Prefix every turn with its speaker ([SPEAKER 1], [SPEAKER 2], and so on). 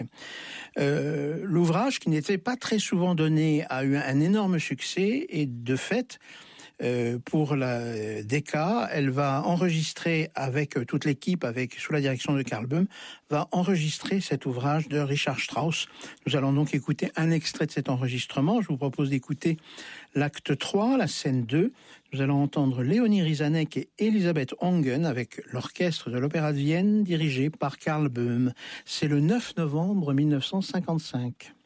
[SPEAKER 1] L'ouvrage, qui n'était pas très souvent donné, a eu un énorme succès et de fait, pour la Decca, elle va enregistrer avec toute l'équipe, sous la direction de Karl Böhm, va enregistrer cet ouvrage de Richard Strauss. Nous allons donc écouter un extrait de cet enregistrement. Je vous propose d'écouter l'acte 3, la scène 2. Nous allons entendre Léonie Rizanek et Elisabeth Ongen avec l'orchestre de l'Opéra de Vienne dirigé par Karl Böhm. C'est le 9 novembre 1955.